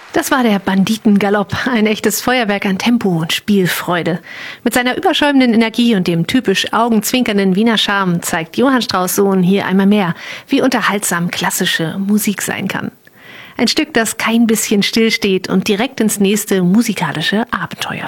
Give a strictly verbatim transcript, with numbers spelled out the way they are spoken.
Das war der Banditengalopp, ein echtes Feuerwerk an Tempo und Spielfreude. Mit seiner überschäumenden Energie und dem typisch augenzwinkernden Wiener Charme zeigt Johann Strauss Sohn hier einmal mehr, wie unterhaltsam klassische Musik sein kann. Ein Stück, das kein bisschen stillsteht und direkt ins nächste musikalische Abenteuer